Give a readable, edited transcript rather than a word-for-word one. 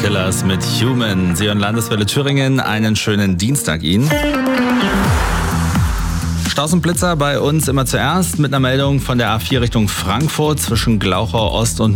Killers mit Human. Sie hören Landeswelle Thüringen. Einen schönen Dienstag Ihnen. Staus und Blitzer bei uns immer zuerst mit einer Meldung von der A4 Richtung Frankfurt zwischen Glauchau Ost und